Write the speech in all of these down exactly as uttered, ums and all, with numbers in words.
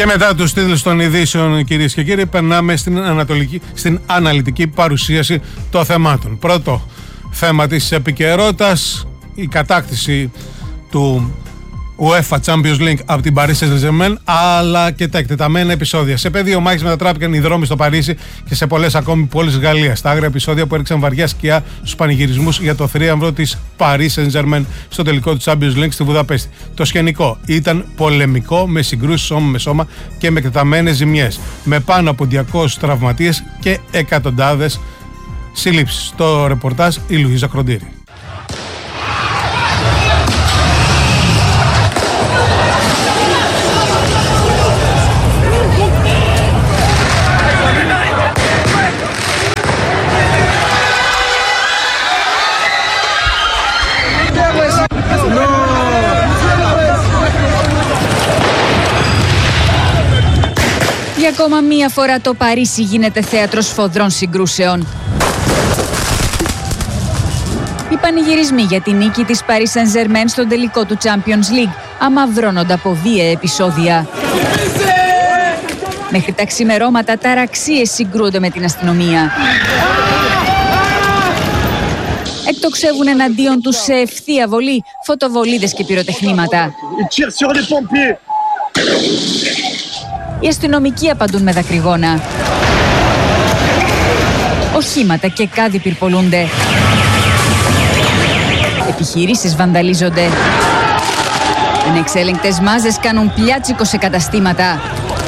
Και μετά τους τίτλους των ειδήσεων, κυρίες και κύριοι, περνάμε στην, ανατολική, στην αναλυτική παρουσίαση των θεμάτων. Πρώτο θέμα της επικαιρότητας, η κατάκτηση του UEFA Champions League από την Paris Saint-Germain, αλλά και τα εκτεταμένα επεισόδια. Σε πεδίο μάχης μετατράπηκαν οι δρόμοι στο Παρίσι και σε πολλές ακόμη πόλεις Γαλλίας. Τα άγρια επεισόδια που έριξαν βαριά σκιά στους πανηγυρισμούς για το θρίαμβο της Paris Saint-Germain στο τελικό του Champions League στη Βουδαπέστη. Το σκηνικό ήταν πολεμικό, με συγκρούσεις σώμα με σώμα και με εκτεταμένες ζημιές, με πάνω από διακόσιους τραυματίες και εκατοντάδες συλλήψεις. Στο ρεπορτάζ η Λουίζα Κροντήρη. Για ακόμα μία φορά το Παρίσι γίνεται θέατρο σφοδρών συγκρούσεων. Οι πανηγυρισμοί για τη νίκη της Paris Saint-Germain στον τελικό του Champions League αμαυρώνονται από βία επεισόδια. Μέχρι τα ξημερώματα ταραξίες συγκρούονται με την αστυνομία. Εκτοξεύουν εναντίον τους σε ευθεία βολή φωτοβολίδες και πυροτεχνήματα. Οι αστυνομικοί απαντούν με δακρυγόνα. Οχήματα και κάδοι πυρπολούνται. Επιχειρήσεις βανδαλίζονται. Ανεξέλεγκτες μάζες κάνουν πλιάτσικο σε καταστήματα.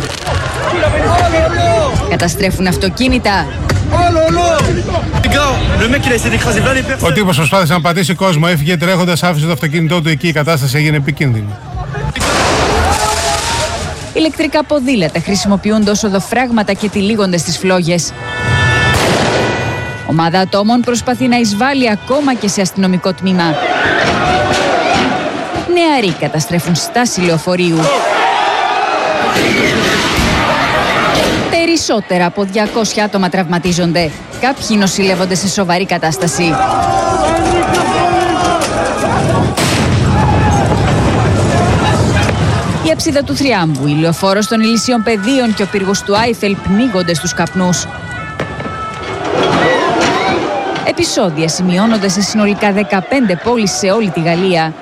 Καταστρέφουν αυτοκίνητα. Ο τύπος προσπάθησε να πατήσει κόσμο, έφυγε τρέχοντας, άφησε το αυτοκίνητό του εκεί, η κατάσταση έγινε επικίνδυνη. Ηλεκτρικά ποδήλατα χρησιμοποιούνται ως οδοφράγματα και τυλίγονται στις φλόγες. Ομάδα ατόμων προσπαθεί να εισβάλλει ακόμα και σε αστυνομικό τμήμα. Νεαροί καταστρέφουν στάση λεωφορείου. Περισσότερα από διακόσια άτομα τραυματίζονται. Κάποιοι νοσηλεύονται σε σοβαρή κατάσταση. Η αψίδα του Θριάμβου, η λεωφόρος των Ηλυσίων Πεδίων και ο πύργος του Άιφελ πνίγονται στους καπνούς. Επεισόδια σημειώνονται σε συνολικά δεκαπέντε πόλεις σε όλη τη Γαλλία.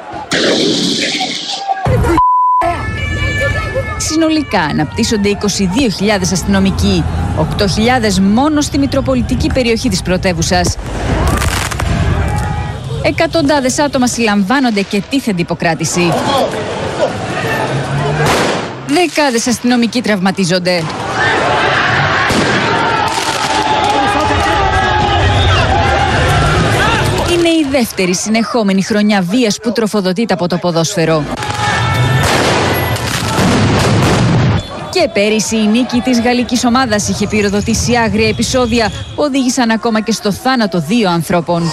Συνολικά αναπτύσσονται είκοσι δύο χιλιάδες αστυνομικοί, οκτώ χιλιάδες μόνο στη μητροπολιτική περιοχή της πρωτεύουσας. Εκατοντάδες άτομα συλλαμβάνονται και τίθενται υποκράτηση. Δεκάδες αστυνομικοί τραυματίζονται. Είναι η δεύτερη συνεχόμενη χρονιά βίας που τροφοδοτείται από το ποδόσφαιρο. Και πέρυσι η νίκη της γαλλικής ομάδας είχε πυροδοτήσει άγρια επεισόδια που οδήγησαν ακόμα και στο θάνατο δύο ανθρώπων.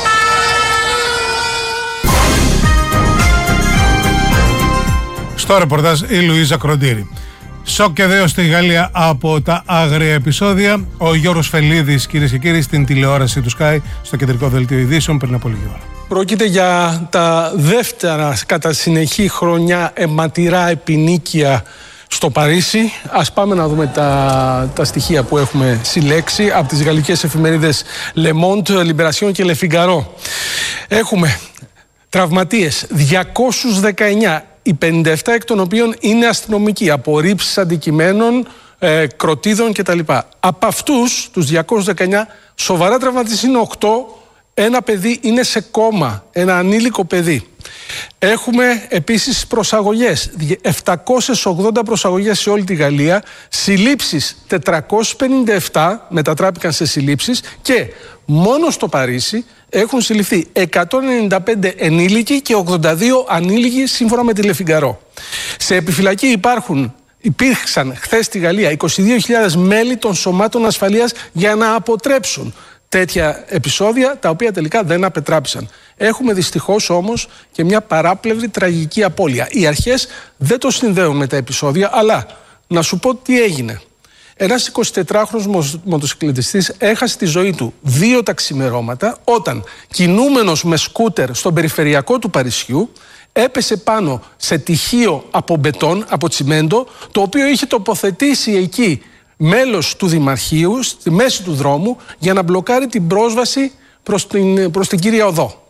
Στο ρεπορτάζ η Λουίζα Κροντήρη. Σοκ και δέος στη Γαλλία από τα άγρια επεισόδια. Ο Γιώργος Φελίδης, κυρίες και κύριοι, στην τηλεόραση του Sky, στο κεντρικό δελτίο ειδήσεων πριν από λίγη ώρα. Πρόκειται για τα δεύτερα κατά συνεχή χρονιά αιματηρά επινίκια στο Παρίσι. Ας πάμε να δούμε τα, τα στοιχεία που έχουμε συλλέξει από τις γαλλικές εφημερίδες Le Monde, Libération και Le Figaro. Έχουμε τραυματίες διακόσιους δεκαεννιά, οι πενήντα επτά εκ των οποίων είναι αστυνομικοί, από ρήψεις αντικειμένων, ε, κροτίδων κτλ. Από αυτούς τους διακόσιους δεκαεννιά, σοβαρά τραυματίες είναι οκτώ, ένα παιδί είναι σε κόμμα, ένα ανήλικο παιδί. Έχουμε επίσης προσαγωγές, επτακόσιες ογδόντα προσαγωγές σε όλη τη Γαλλία, συλλήψεις τετρακόσιες πενήντα επτά μετατράπηκαν σε συλλήψεις και μόνο στο Παρίσι έχουν συλληφθεί εκατόν ενενήντα πέντε ενήλικοι και ογδόντα δύο ανήλικοι σύμφωνα με τη Le Figaro. Σε επιφυλακή υπάρχουν, υπήρξαν χθες στη Γαλλία είκοσι δύο χιλιάδες μέλη των σωμάτων ασφαλείας για να αποτρέψουν τέτοια επεισόδια, τα οποία τελικά δεν απετράπησαν. Έχουμε δυστυχώς όμως και μια παράπλευρη τραγική απώλεια. Οι αρχές δεν το συνδέουν με τα επεισόδια, αλλά να σου πω τι έγινε. Ένας εικοσιτετράχρονος μοτοσυκλετιστής έχασε τη ζωή του δύο τα ξημερώματα όταν, κινούμενος με σκούτερ στον περιφερειακό του Παρισιού, έπεσε πάνω σε τυχείο από μπετόν, από τσιμέντο, το οποίο είχε τοποθετήσει εκεί μέλος του Δημαρχείου στη μέση του δρόμου για να μπλοκάρει την πρόσβαση προς την, προς την κύρια οδό.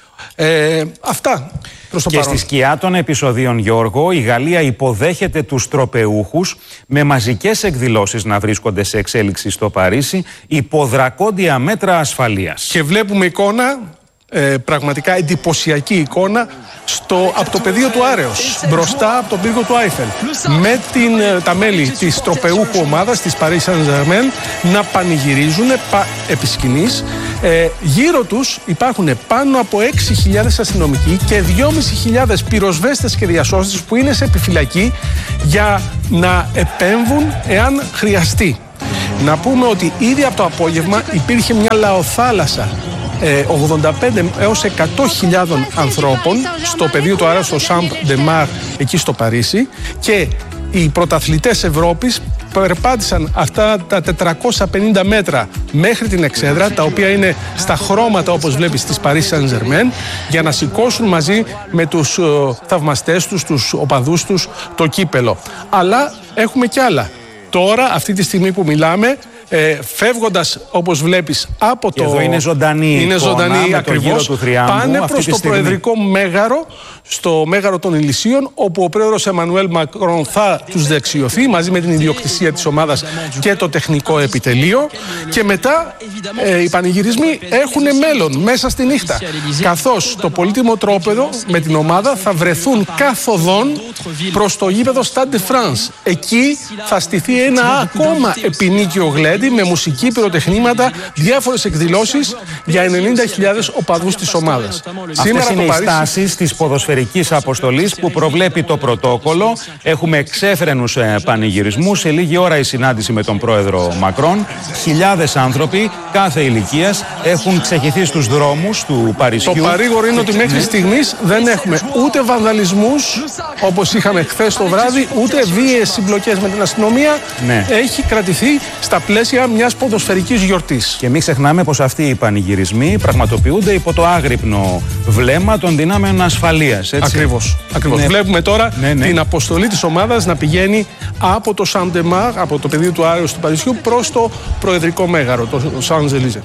Ε, αυτά προς το και παρόν. στη σκιά των επεισοδίων, Γιώργο, η Γαλλία υποδέχεται τους τροπεούχους με μαζικές εκδηλώσεις να βρίσκονται σε εξέλιξη στο Παρίσι υπό δρακόντια μέτρα ασφαλείας. Και βλέπουμε εικόνα, ε, πραγματικά εντυπωσιακή εικόνα, στο, από το πεδίο του Άρεος, μπροστά από τον πύργο του Άιφελ, με την, ε, τα μέλη της τροπεούχου ομάδας της Paris Saint-Germain να πανηγυρίζουν πα, επί σκηνής. Ε, γύρω τους υπάρχουν πάνω από έξι χιλιάδες αστυνομικοί και δυόμισι χιλιάδες πυροσβέστες και διασώστες που είναι σε επιφυλακή για να επέμβουν εάν χρειαστεί. Να πούμε ότι ήδη από το απόγευμα υπήρχε μια λαοθάλασσα ογδόντα πέντε έως εκατό χιλιάδων ανθρώπων στο πεδίο του Άρα, στο Σαμπ ντε Μάρ, εκεί στο Παρίσι, και οι πρωταθλητές Ευρώπης περπάτησαν αυτά τα τετρακόσια πενήντα μέτρα μέχρι την εξέδρα, τα οποία είναι στα χρώματα, όπως βλέπεις, της Paris Saint-Germain, για να σηκώσουν μαζί με τους uh, θαυμαστές τους, τους οπαδούς τους, το κύπελο. Αλλά έχουμε κι άλλα. Τώρα, αυτή τη στιγμή που μιλάμε, Ε, φεύγοντας, όπως βλέπεις, από και το... εδώ είναι ζωντανή είναι εικόνα, ζωντανή με ακριβώς, το γύρο του θριάμβου, πάνε προς το στιγμή. προεδρικό μέγαρο, στο μέγαρο των Ηλυσίων, όπου ο πρόεδρος Εμμανουέλ Μακρόν θα τους δεξιωθεί μαζί με την ιδιοκτησία της ομάδας και το τεχνικό επιτελείο, και μετά ε, οι πανηγυρισμοί έχουν μέλλον μέσα στη νύχτα, καθώς το πολύτιμο τρόπεδο με την ομάδα θα βρεθούν καθοδόν προς το γήπεδο Stade de France. Εκεί θα στηθεί ένα ακόμα επινίκιο γλέντι με μουσική, πυροτεχνήματα, διάφορες εκδηλώσεις για ενενήντα χιλιάδες οπαδούς της ομάδας. Αυτές είναι οι στάσεις της ποδοσφαιρικής αποστολής που προβλέπει το πρωτόκολλο. Έχουμε εξέφρενους ε, πανηγυρισμούς. Σε λίγη ώρα η συνάντηση με τον πρόεδρο Μακρόν. Χιλιάδες άνθρωποι κάθε ηλικίας έχουν ξεχυθεί στους δρόμους του Παρισιού. Το παρήγορο είναι ότι μέχρι στιγμής δεν έχουμε ούτε βανδαλισμούς όπως είχαμε χθες το βράδυ, ούτε βίαιες συμπλοκές με την αστυνομία. Ναι. Έχει κρατηθεί στα πλαίσια μιας ποδοσφαιρικής γιορτής. Και μην ξεχνάμε πως αυτοί οι πανηγυρισμοί πραγματοποιούνται υπό το άγρυπνο βλέμμα των δυνάμεων ασφαλείας. Ακριβώς. Ακριβώς. Ναι. Βλέπουμε τώρα ναι, ναι. την αποστολή της ομάδας να πηγαίνει από το Σαμπ ντε Μάρ, από το πεδίο του Άρεος του Παρισιού, προς το προεδρικό μέγαρο, το Champs-Élysées.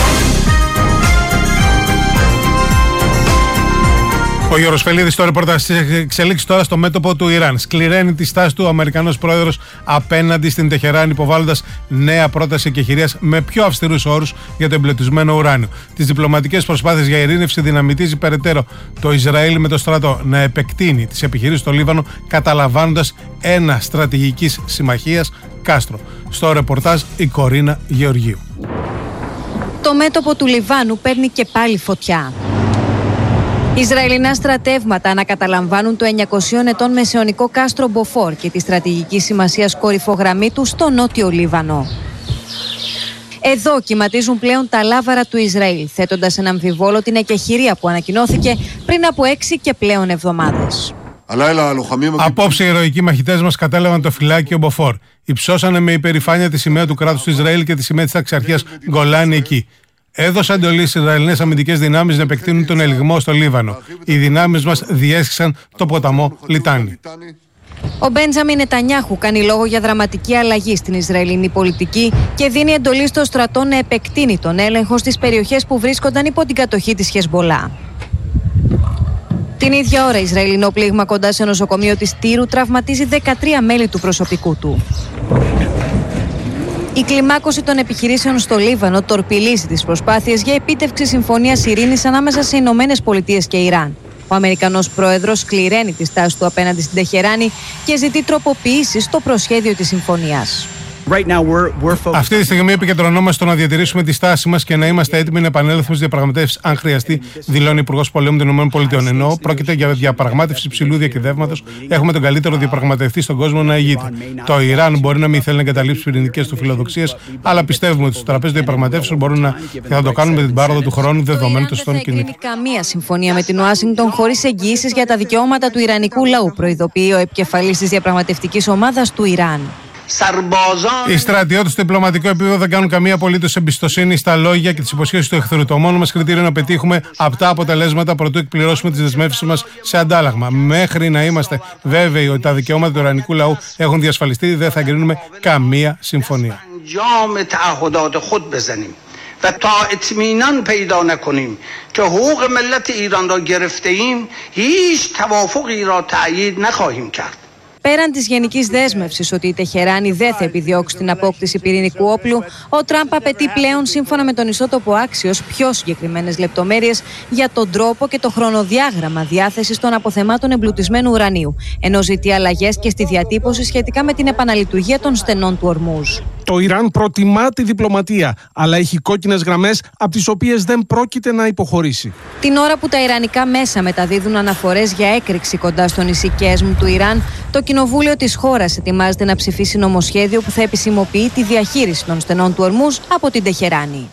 Ο Γιώργος Φελίδης στο ρεπορτάζ εξελίξει τώρα στο μέτωπο του Ιράν. Σκληραίνει τη στάση του ο Αμερικανός πρόεδρος απέναντι στην Τεχεράνη, υποβάλλοντας νέα πρόταση εκεχηρίας με πιο αυστηρούς όρους για το εμπλουτισμένο ουράνιο. Τις διπλωματικές προσπάθειες για ειρήνευση δυναμητίζει περαιτέρω το Ισραήλ με το στρατό να επεκτείνει τις επιχειρήσεις στο Λίβανο, καταλαμβάνοντας ένα στρατηγικής συμμαχίας κάστρο. Στο ρεπορτάζ η Κορίνα Γεωργίου. Το μέτωπο του Λιβάνου παίρνει και πάλι φωτιά. Ισραηλινά στρατεύματα ανακαταλαμβάνουν το εννιακόσια ετών μεσαιωνικό κάστρο Μποφόρ και τη στρατηγική σημασίας κορυφογραμμή του στο νότιο Λίβανο. Εδώ κυματίζουν πλέον τα λάβαρα του Ισραήλ, θέτοντας ένα αμφιβόλο την εκεχηρία που ανακοινώθηκε πριν από έξι και πλέον εβδομάδες. Απόψε οι ηρωικοί μαχητές μας κατέλαβαν το φυλάκιο Μποφόρ. Υψώσανε με υπερηφάνεια τη σημαία του κράτους του Ισραήλ και τη σημαία της ταξιαρχίας Γκολάνη εκεί. Έδωσαν εντολή στις Ισραηλινές αμυντικές δυνάμεις να επεκτείνουν τον ελιγμό στο Λίβανο. Οι δυνάμεις μας διέσχισαν το ποταμό Λιτάνι. Ο Μπέντζαμιν Νετανιάχου κάνει λόγο για δραματική αλλαγή στην Ισραηλινή πολιτική και δίνει εντολή στο στρατό να επεκτείνει τον έλεγχο στις περιοχές που βρίσκονταν υπό την κατοχή της Χεσμπολά. Την ίδια ώρα, Ισραηλινό πλήγμα κοντά σε νοσοκομείο της Τύρου τραυματίζει δεκατρία μέλη του προσωπικού του. Η κλιμάκωση των επιχειρήσεων στο Λίβανο τορπιλίζει τις προσπάθειες για επίτευξη συμφωνίας ειρήνης ανάμεσα σε Ηνωμένες Πολιτείες και Ιράν. Ο Αμερικανός πρόεδρος σκληραίνει τη στάση του απέναντι στην Τεχεράνη και ζητεί τροποποιήσεις στο προσχέδιο της συμφωνίας. Right now we're, we're focused... Αυτή τη στιγμή επικεντρωνόμαστε στο να διατηρήσουμε τη στάση μας και να είμαστε έτοιμοι να επανέλθουμε στις διαπραγματεύσεις, αν χρειαστεί, δηλώνει ο Υπουργός Πολέμου των ΗΠΑ. Ενώ πρόκειται για διαπραγμάτευση υψηλού διακυβεύματος, έχουμε τον καλύτερο διαπραγματευτή στον κόσμο να ηγείται. Το Ιράν μπορεί να μην θέλει να εγκαταλείψει πυρηνικές του φιλοδοξίες, αλλά πιστεύουμε ότι στο τραπέζι διαπραγματεύσεων μπορούν να, θα το κάνουν με την πάροδο του χρόνου δεδομένου των στον κινήτων. Δεν θα εγκρίνει καμία συμφωνία με την Ουάσιγκτον χωρίς εγγυήσεις για τα δικαιώματα του Ιρανικού λαού, προειδοποιεί ο επικεφαλής της διαπραγματευτικής ομάδας του Ιράν. Οι στρατιώτες στο διπλωματικό επίπεδο δεν κάνουν καμία απολύτως εμπιστοσύνη στα λόγια και τις υποσχέσεις του εχθρού. Το μόνο μας κριτήριο είναι να πετύχουμε απτά αποτελέσματα προτού εκπληρώσουμε τις δεσμεύσεις μας σε αντάλλαγμα. Μέχρι να είμαστε βέβαιοι ότι τα δικαιώματα του ιρανικού λαού έχουν διασφαλιστεί, δεν θα εγκρίνουμε καμία συμφωνία. و تا اطمینان پیدا نکنیم که حقوق ملت ایران را گرفته ایم هیچ توافقی را تأیید نخواهیم کرد. Πέραν της γενικής δέσμευσης ότι η Τεχεράνη δεν θα επιδιώξει την απόκτηση πυρηνικού όπλου, ο Τραμπ απαιτεί πλέον, σύμφωνα με τον ισότοπο Axios, πιο συγκεκριμένες λεπτομέρειες για τον τρόπο και το χρονοδιάγραμμα διάθεσης των αποθεμάτων εμπλουτισμένου ουρανίου, ενώ ζητεί αλλαγές και στη διατύπωση σχετικά με την επαναλειτουργία των στενών του Ορμούζ. Το Ιράν προτιμά τη διπλωματία, αλλά έχει κόκκινες γραμμές από τις οποίες δεν πρόκειται να υποχωρήσει. Την ώρα που τα ιρανικά μέσα μεταδίδουν αναφορές για έκρηξη κοντά στο νησί Κέσμ του Ιράν, το Κοινοβούλιο της χώρας ετοιμάζεται να ψηφίσει νομοσχέδιο που θα επισημοποιεί τη διαχείριση των στενών του Ορμούζ από την Τεχεράνη.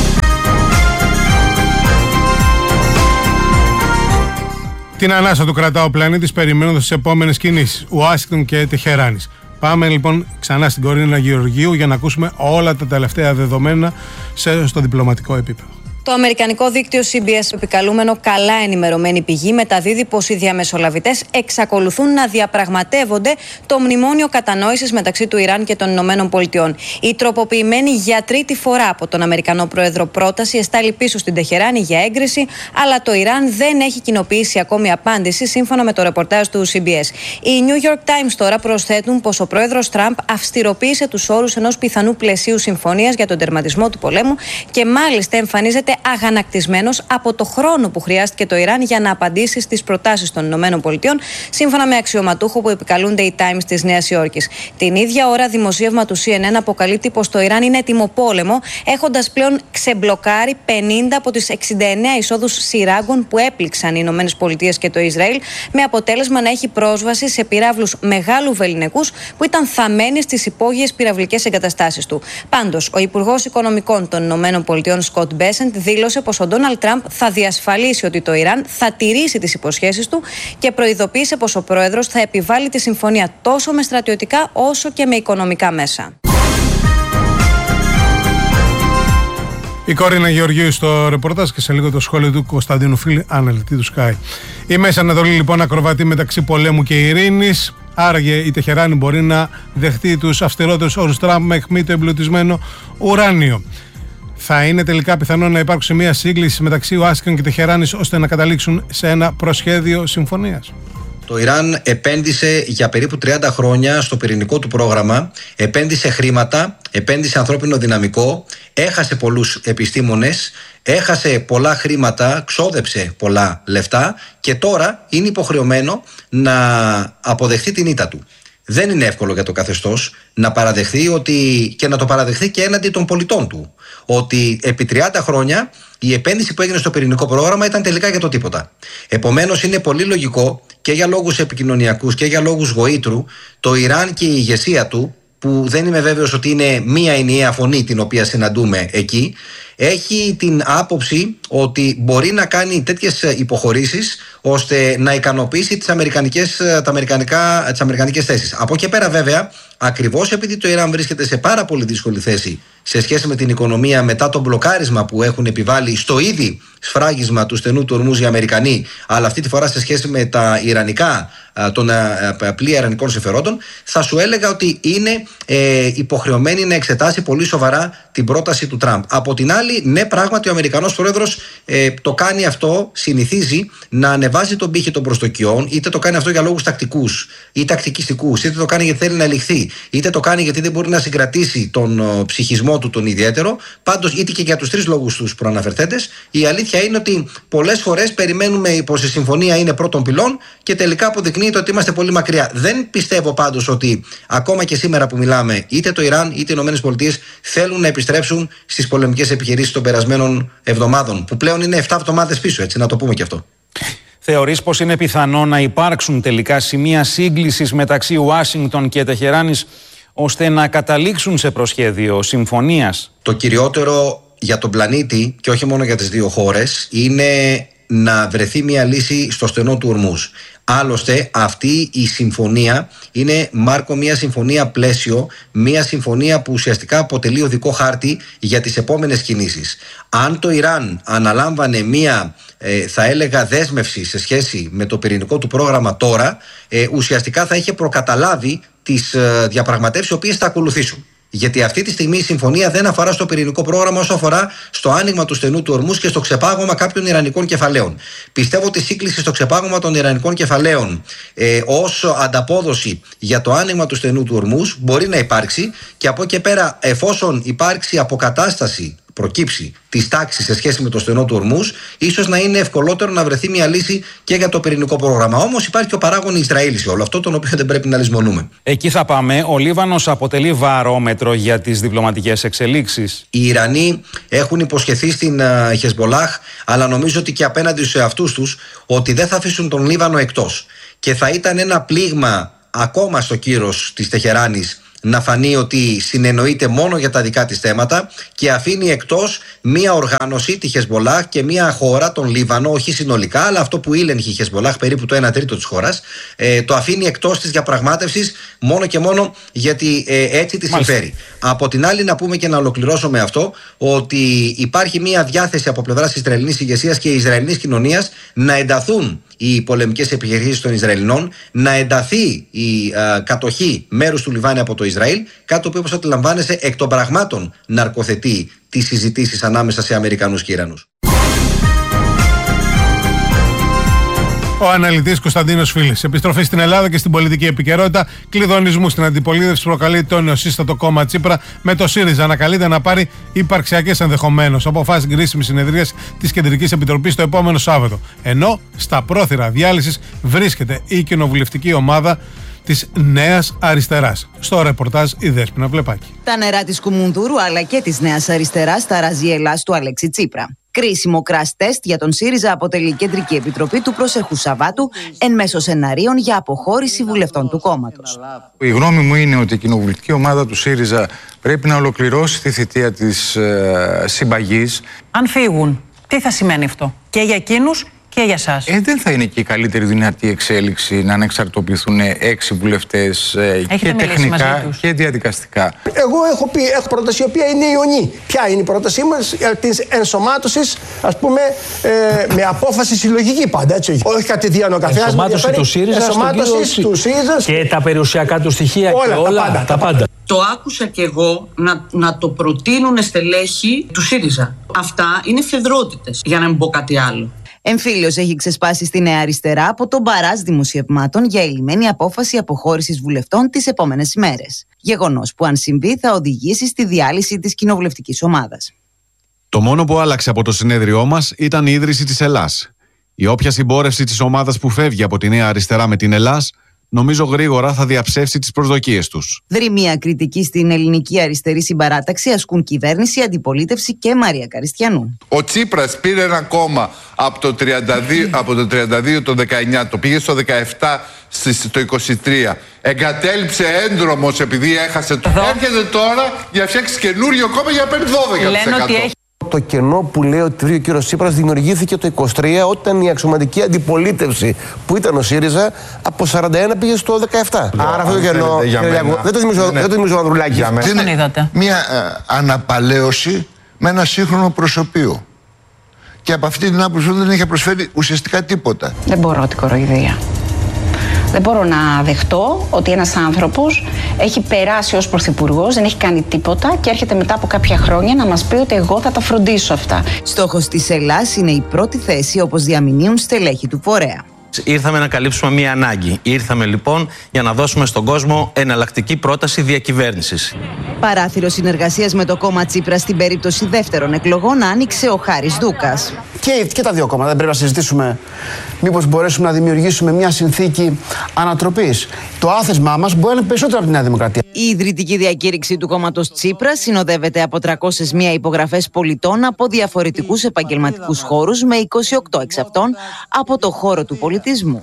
Την ανάσα του κρατά ο πλανήτης περιμένοντας τις επόμενες κινήσεις Ουάσιγκτον και Τεχεράνης. Πάμε λοιπόν ξανά στην Κορίνα Γεωργίου για να ακούσουμε όλα τα τελευταία δεδομένα στο διπλωματικό επίπεδο. Το αμερικανικό δίκτυο σι μπι ες, επικαλούμενο καλά ενημερωμένη πηγή, μεταδίδει πως οι διαμεσολαβητές εξακολουθούν να διαπραγματεύονται το μνημόνιο κατανόησης μεταξύ του Ιράν και των Ηνωμένων Πολιτειών. Η τροποποιημένη για τρίτη φορά από τον Αμερικανό Πρόεδρο πρόταση εστάλει πίσω στην Τεχεράνη για έγκριση, αλλά το Ιράν δεν έχει κοινοποιήσει ακόμη απάντηση, σύμφωνα με το ρεπορτάζ του σι μπι ες. Οι New York Times τώρα προσθέτουν πως ο πρόεδρος Τραμπ αυστηροποίησε τους όρους ενός πιθανού πλαισίου συμφωνίας για τον τερματισμό του πολέμου και μάλιστα εμφανίζεται αγανακτισμένος από το χρόνο που χρειάστηκε το Ιράν για να απαντήσει στις προτάσεις των Ηνωμένων Πολιτειών, σύμφωνα με αξιωματούχο που επικαλούνται οι Times της Νέας Υόρκης. Την ίδια ώρα, δημοσίευμα του σι εν εν αποκαλύπτει πως το Ιράν είναι έτοιμο πόλεμο, έχοντας πλέον ξεμπλοκάρει πενήντα από τις εξήντα εννέα εισόδους σειράγκων που έπληξαν οι Ηνωμένες Πολιτείες και το Ισραήλ, με αποτέλεσμα να έχει πρόσβαση σε πυράβλους μεγάλου βεληνικούς που ήταν θαμμένοι στις υπόγειες πυραυλικές εγκαταστάσεις του. Πάντως, ο Υπουργός Οικονομικών των Ηνωμένων Πολιτειών, Σκοτ Μπέσεντ, δήλωσε πως ο Ντόναλντ Τραμπ θα διασφαλίσει ότι το Ιράν θα τηρήσει τις υποσχέσεις του και προειδοποίησε πως ο πρόεδρος θα επιβάλλει τη συμφωνία τόσο με στρατιωτικά όσο και με οικονομικά μέσα. Η Κορίνα Γεωργίου στο ρεπορτάζ και σε λίγο το σχόλιο του Κωνσταντίνου Φίλη, αναλυτή του Sky. Η Μέση Ανατολή λοιπόν ακροβατεί μεταξύ πολέμου και ειρήνης. Άραγε η Τεχεράνη μπορεί να δεχτεί τους αυστηρότερους όρους Τραμπ με αιχμή το εμπλουτισμένο ουράνιο. Θα είναι τελικά πιθανό να υπάρξει μια σύγκληση μεταξύ Ουάσιγκτον και Τεχεράνης ώστε να καταλήξουν σε ένα προσχέδιο συμφωνίας? Το Ιράν επένδυσε για περίπου τριάντα χρόνια στο πυρηνικό του πρόγραμμα, επένδυσε χρήματα, επένδυσε ανθρώπινο δυναμικό, έχασε πολλούς επιστήμονες, έχασε πολλά χρήματα, ξόδεψε πολλά λεφτά και τώρα είναι υποχρεωμένο να αποδεχθεί την ήττα του. Δεν είναι εύκολο για το καθεστώς να παραδεχθεί ότι, και να το παραδεχθεί και έναντι των πολιτών του, ότι επί τριάντα χρόνια η επένδυση που έγινε στο πυρηνικό πρόγραμμα ήταν τελικά για το τίποτα. Επομένως είναι πολύ λογικό και για λόγους επικοινωνιακούς και για λόγους γοήτρου το Ιράν και η ηγεσία του, που δεν είμαι βέβαιος ότι είναι μία ενιαία φωνή την οποία συναντούμε εκεί, έχει την άποψη ότι μπορεί να κάνει τέτοιες υποχωρήσεις ώστε να ικανοποιήσει τις αμερικανικές, τα αμερικανικά, τις αμερικανικές θέσεις. Από εκεί πέρα βέβαια, ακριβώς επειδή το Ιράν βρίσκεται σε πάρα πολύ δύσκολη θέση σε σχέση με την οικονομία μετά το μπλοκάρισμα που έχουν επιβάλει στο ήδη σφράγισμα του στενού του Ορμούζ οι Αμερικανοί, αλλά αυτή τη φορά σε σχέση με τα ιρανικά, των πλοία ιρανικών συμφερόντων, θα σου έλεγα ότι είναι ε, υποχρεωμένη να εξετάσει πολύ σοβαρά την πρόταση του Τραμπ. Από την άλλη, ναι, πράγματι ο Αμερικανός πρόεδρος ε, το κάνει αυτό, συνηθίζει να ανεβάζει τον πύχη των προστοκιών, είτε το κάνει αυτό για λόγους τακτικούς ή τακτικιστικούς, είτε το κάνει γιατί θέλει να ελιχθεί, είτε το κάνει γιατί δεν μπορεί να συγκρατήσει τον ο, ψυχισμό του τον ιδιαίτερο. Πάντως, είτε και για τους τρεις λόγους τους προαναφερθέντες, η αλήθεια είναι ότι πολλές φορές περιμένουμε πως η συμφωνία είναι πρώτων πυλών και τελικά αποδεικνύεται ότι είμαστε πολύ μακριά. Δεν πιστεύω πάντως ότι ακόμα και σήμερα που μιλάμε, είτε το Ιράν είτε οι Ηνωμένες Πολιτείες θέλουν να επιστρέψουν στις πολεμικές επιχειρήσεις των περασμένων εβδομάδων, που πλέον είναι επτά εβδομάδες πίσω, έτσι, να το πούμε και αυτό. Θεωρείς πως είναι πιθανό να υπάρξουν τελικά σημεία σύγκλησης μεταξύ Ουάσιγκτον και Τεχεράνης ώστε να καταλήξουν σε προσχέδιο συμφωνίας? Το κυριότερο για τον πλανήτη και όχι μόνο για τις δύο χώρες είναι να βρεθεί μια λύση στο στενό του Ορμούζ. Άλλωστε αυτή η συμφωνία είναι, Μάρκο, μια συμφωνία πλαίσιο, μια συμφωνία που ουσιαστικά αποτελεί οδικό χάρτη για τις επόμενες κινήσεις. Αν το Ιράν αναλάμβανε μια ε, θα έλεγα δέσμευση σε σχέση με το πυρηνικό του πρόγραμμα τώρα, ε, ουσιαστικά θα είχε προκαταλάβει τις ε, διαπραγματεύσεις οι οποίες θα ακολουθήσουν. Γιατί αυτή τη στιγμή η συμφωνία δεν αφορά στο πυρηνικό πρόγραμμα όσο αφορά στο άνοιγμα του στενού του Ορμούζ και στο ξεπάγωμα κάποιων ιρανικών κεφαλαίων. Πιστεύω ότι η σύγκληση στο ξεπάγωμα των ιρανικών κεφαλαίων ε, ως ανταπόδοση για το άνοιγμα του στενού του Ορμούζ μπορεί να υπάρξει, και από εκεί και πέρα, εφόσον υπάρξει αποκατάσταση, προκύψει της τάξης σε σχέση με το στενό του Ορμούζ, ίσως να είναι ευκολότερο να βρεθεί μια λύση και για το πυρηνικό πρόγραμμα. Όμως υπάρχει και ο παράγων Ισραήλ σε όλο αυτό, τον οποίο δεν πρέπει να λησμονούμε. Εκεί θα πάμε. Ο Λίβανος αποτελεί βαρόμετρο για τις διπλωματικές εξελίξεις. Οι Ιρανοί έχουν υποσχεθεί στην Χεσμολάχ, αλλά νομίζω ότι και απέναντι σε αυτούς τους, ότι δεν θα αφήσουν τον Λίβανο εκτός. Και θα ήταν ένα πλήγμα ακόμα στο κύρος της Τεχεράνης να φανεί ότι συνεννοείται μόνο για τα δικά της θέματα και αφήνει εκτός μία οργάνωση, τη Χεσμολάχ, και μία χώρα, τον Λίβανο, όχι συνολικά, αλλά αυτό που ήλεγχε η Χεσμολάχ, περίπου το ένα τρίτο της χώρας, ε, το αφήνει εκτός της διαπραγμάτευσης μόνο και μόνο γιατί ε, έτσι τη συμφέρει. Από την άλλη, να πούμε και να ολοκληρώσω με αυτό, ότι υπάρχει μία διάθεση από πλευράς της Ισραηλινής ηγεσίας και της Ισραηλινής κοινωνίας να ενταθούν οι πολεμικές επιχειρήσεις των Ισραηλινών, να ενταθεί η α, κατοχή μέρους του Λιβάνου από το Ισραήλ, κάτι το οποίο, όπως αντιλαμβάνεσαι, εκ των πραγμάτων ναρκοθετεί τις συζητήσεις ανάμεσα σε Αμερικανούς και Ιρανούς. Ο αναλυτής Κωνσταντίνος Φίλης. Επιστροφή στην Ελλάδα και στην πολιτική επικαιρότητα. Κλειδονισμού στην αντιπολίτευση προκαλεί το νεοσύστατο κόμμα Τσίπρα, με το ΣΥΡΙΖΑ να καλείται να πάρει υπαρξιακές ενδεχομένως αποφάσεις στην κρίσιμη συνεδρίαση της Κεντρικής Επιτροπής το επόμενο Σάββατο. Ενώ στα πρόθυρα διάλυσης βρίσκεται η κοινοβουλευτική ομάδα της Νέας Αριστεράς. Στο ρεπορτάζ η Δέσποινα Βλεπάκη. Τα νερά της Κουμουνδούρου αλλά και της Νέας Αριστεράς στα ραζιελάς του Αλέξη Τσίπρα. Κρίσιμο crash test για τον ΣΥΡΙΖΑ αποτελεί η Κεντρική Επιτροπή του προσεχού Σαββάτου εν μέσω σεναρίων για αποχώρηση βουλευτών του κόμματος. Η γνώμη μου είναι ότι η κοινοβουλευτική ομάδα του ΣΥΡΙΖΑ πρέπει να ολοκληρώσει τη θητεία της ε, συμπαγής. Αν φύγουν, τι θα σημαίνει αυτό και για εκείνους και για εσάς? Ε, δεν θα είναι και η καλύτερη δυνατή εξέλιξη να ανεξαρτοποιηθούν έξι βουλευτές ε, και τεχνικά και διαδικαστικά. Εγώ έχω πει, έχω πρόταση η οποία είναι ιονή. Ποια είναι η πρότασή μας? Της ενσωμάτωσης, ας πούμε, ε, με απόφαση συλλογική πάντα, έτσι. Όχι κατηδίαν καθένας. Ενσωμάτωση του ΣΥΡΙΖΑ, ενσωμάτωση του ΣΥΡΙΖΑ και τα περιουσιακά του στοιχεία όλα, και όλα τα πάντα. Τα πάντα. Το άκουσα κι εγώ να, να το προτείνουν στελέχη του ΣΥΡΙΖΑ. Αυτά είναι φεδρότητες, για να μην πω κάτι άλλο. Εμφύλιος έχει ξεσπάσει στη Νέα Αριστερά από τον μπαράζ δημοσιευμάτων για ελλημμένη απόφαση αποχώρησης βουλευτών τις επόμενες ημέρες. Γεγονός που, αν συμβεί, θα οδηγήσει στη διάλυση της κοινοβουλευτικής ομάδας. Το μόνο που άλλαξε από το συνέδριό μας ήταν η ίδρυση της ΕΛΑΣ. Η όποια συμπόρευση της ομάδας που φεύγει από τη Νέα Αριστερά με την ΕΛΑΣ, νομίζω γρήγορα θα διαψεύσει τις προσδοκίες τους. Δρυμία κριτική στην ελληνική αριστερή συμπαράταξη αστούν κυβέρνηση, αντιπολίτευση και Μαρία Καριστιανού. Ο Τσίπρας πήρε ένα κόμμα από το τριάντα δύο, από το τριάντα δύο το δεκαεννιά, το πήγε στο δεκαεπτά, στο είκοσι τρία. Εγκατέλειψε έντρομος επειδή έχασε το. Έρχεται τώρα για να φτιάξει καινούριο κόμμα για να παίρνει δώδεκα τοις εκατό. Το κενό που λέει ότι ο κύριος Τσίπρας δημιουργήθηκε το είκοσι τρία, όταν η αξιωματική αντιπολίτευση που ήταν ο ΣΥΡΙΖΑ από σαράντα ένα πήγε στο δεκαεπτά. Yeah, Άρα αυτό το κενό δεν το θυμίζω ο Ανδρουλάκη. Πώς τον είδατε? Μια ε, αναπαλαίωση με ένα σύγχρονο προσωπείο. Και από αυτή την άποψη δεν έχει προσφέρει ουσιαστικά τίποτα. Δεν μπορώ την κοροϊδία. Δεν μπορώ να δεχτώ ότι ένας άνθρωπος έχει περάσει ως πρωθυπουργός, δεν έχει κάνει τίποτα και έρχεται μετά από κάποια χρόνια να μας πει ότι εγώ θα τα φροντίσω αυτά. Στόχος της ΕΛΑΣ είναι η πρώτη θέση, όπως διαμηνύουν στελέχη του φορέα. Ήρθαμε να καλύψουμε μία ανάγκη. Ήρθαμε λοιπόν για να δώσουμε στον κόσμο εναλλακτική πρόταση διακυβέρνησης. Παράθυρο συνεργασίας με το κόμμα Τσίπρα στην περίπτωση δεύτερων εκλογών άνοιξε ο Χάρης Δούκας. Και, και τα δύο κόμματα δεν πρέπει να συζητήσουμε μήπως μπορέσουμε να δημιουργήσουμε μια συνθήκη ανατροπής. Το άθεσμά μας μπορεί να είναι περισσότερο από τη Νέα Δημοκρατία. Η ιδρυτική διακήρυξη του κόμματος Τσίπρα συνοδεύεται από τριακόσιες μία υπογραφές πολιτών από διαφορετικούς επαγγελματικούς χώρους, με είκοσι οκτώ εξ αυτών από το χώρο του πολιτισμού.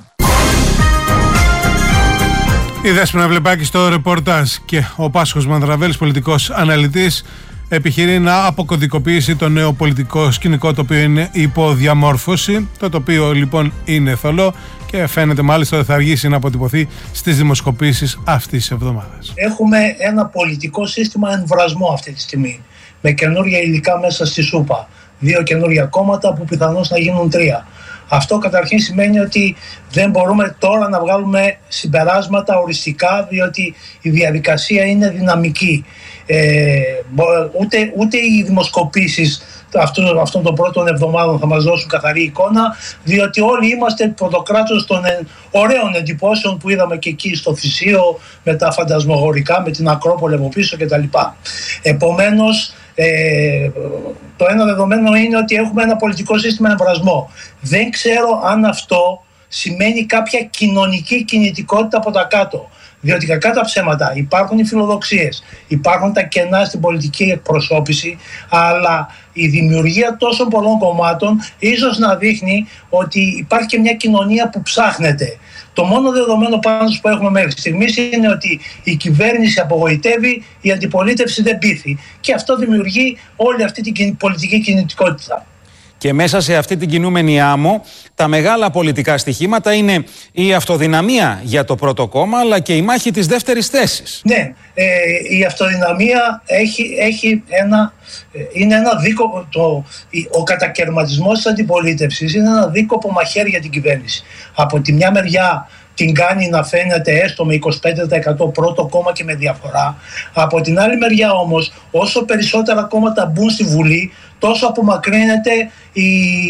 Η Δέσποινα Βλεπάκη στο ρεπορτάζ και ο Πάσχος Μανδραβέλης, πολιτικός αναλυτής, επιχειρεί να αποκωδικοποιήσει το νέο πολιτικό σκηνικό, το οποίο είναι υποδιαμόρφωση. Το τοπίο λοιπόν είναι θολό και φαίνεται μάλιστα ότι θα αργήσει να αποτυπωθεί στις δημοσκοπήσεις αυτής της εβδομάδας. Έχουμε ένα πολιτικό σύστημα εμβρασμό αυτή τη στιγμή, με καινούργια υλικά μέσα στη σούπα. Δύο καινούργια κόμματα που πιθανώς να γίνουν τρία. Αυτό καταρχήν σημαίνει ότι δεν μπορούμε τώρα να βγάλουμε συμπεράσματα οριστικά, διότι η διαδικασία είναι δυναμική. Ε, ούτε, ούτε οι δημοσκοπήσεις αυτών, αυτών των πρώτων εβδομάδων θα μας δώσουν καθαρή εικόνα, διότι όλοι είμαστε πρωτοκράτορες των ε, ωραίων εντυπώσεων που είδαμε και εκεί στο Θησίο, με τα φαντασμογορικά, με την Ακρόπολη από πίσω κτλ. Επομένως, Ε, το ένα δεδομένο είναι ότι έχουμε ένα πολιτικό σύστημα εμβρασμό. Δεν ξέρω αν αυτό σημαίνει κάποια κοινωνική κινητικότητα από τα κάτω. Διότι κακά τα ψέματα, υπάρχουν οι φιλοδοξίες, υπάρχουν τα κενά στην πολιτική εκπροσώπηση, αλλά η δημιουργία τόσων πολλών κομμάτων ίσως να δείχνει ότι υπάρχει και μια κοινωνία που ψάχνεται. Το μόνο δεδομένο πάνω που έχουμε μέχρι στιγμής είναι ότι η κυβέρνηση απογοητεύει, η αντιπολίτευση δεν πείθει. Και αυτό δημιουργεί όλη αυτή την πολιτική κινητικότητα. Και μέσα σε αυτή την κινούμενη άμμο, τα μεγάλα πολιτικά στοιχήματα είναι η αυτοδυναμία για το πρώτο κόμμα, αλλά και η μάχη της δεύτερης θέσης. Ναι, ε, η αυτοδυναμία έχει, έχει ένα, είναι ένα δίκοπο, το, ο κατακαιρματισμός της αντιπολίτευσης είναι ένα δίκοπο μαχαίρι για την κυβέρνηση. Από τη μια μεριά την κάνει να φαίνεται έστω με είκοσι πέντε τοις εκατό πρώτο κόμμα και με διαφορά. Από την άλλη μεριά όμως, όσο περισσότερα κόμματα μπουν στη Βουλή, τόσο απομακρύνεται η,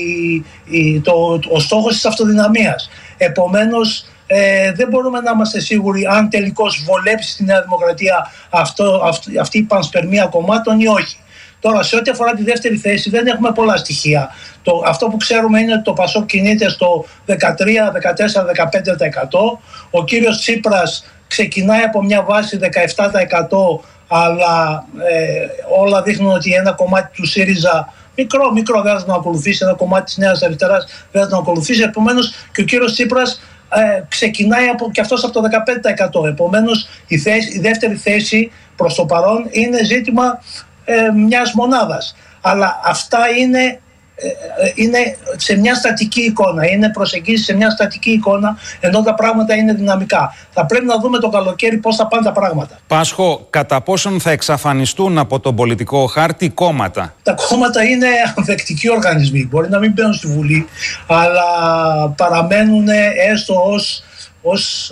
η, το, ο στόχος της αυτοδυναμίας. Επομένως, ε, δεν μπορούμε να είμαστε σίγουροι αν τελικώς βολέψει στη Νέα Δημοκρατία αυτό, αυτή, αυτή η πανσπερμία κομμάτων ή όχι. Τώρα, σε ό,τι αφορά τη δεύτερη θέση, δεν έχουμε πολλά στοιχεία. Το, αυτό που ξέρουμε είναι ότι το Πασόκ κινείται στο δεκατρία, δεκατέσσερα, δεκαπέντε τοις εκατό. Ο κύριος Τσίπρας ξεκινάει από μια βάση δεκαεπτά τοις εκατό, αλλά ε, όλα δείχνουν ότι ένα κομμάτι του ΣΥΡΙΖΑ, μικρό, μικρό, δεν θα τον ακολουθήσει, ένα κομμάτι της Νέας Αριστεράς δεν θα τον ακολουθήσει. Επομένως, και ο κύριος Τσίπρας ε, ξεκινάει από, και αυτός από το δεκαπέντε τοις εκατό. Επομένως, η, θέση, η δεύτερη θέση προς το παρόν είναι ζήτημα ε, μιας μονάδας. Αλλά αυτά είναι, ε, είναι σε μια στατική εικόνα, είναι προσεγγίσεις σε μια στατική εικόνα, ενώ τα πράγματα είναι δυναμικά. Θα πρέπει να δούμε το καλοκαίρι πώς θα πάνε τα πράγματα. Πάσχο, κατά πόσον θα εξαφανιστούν από τον πολιτικό χάρτη κόμματα? Τα κόμματα είναι ανθεκτικοί οργανισμοί. Μπορεί να μην μπαίνουν στη Βουλή, αλλά παραμένουν έστω ως ως,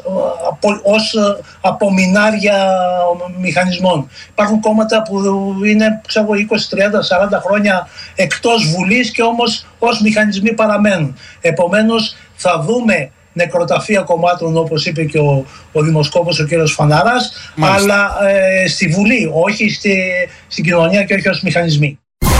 ως απομεινάρια μηχανισμών. Υπάρχουν κόμματα που είναι ξέρω, είκοσι, τριάντα, σαράντα χρόνια εκτός Βουλής και όμως ως μηχανισμοί παραμένουν. Επομένως θα δούμε νεκροταφεία κομμάτων, όπως είπε και ο, ο δημοσκόπος ο κύριος Φαναράς, μάλιστα, αλλά ε, στη Βουλή, όχι στη, στην κοινωνία και όχι ως μηχανισμοί.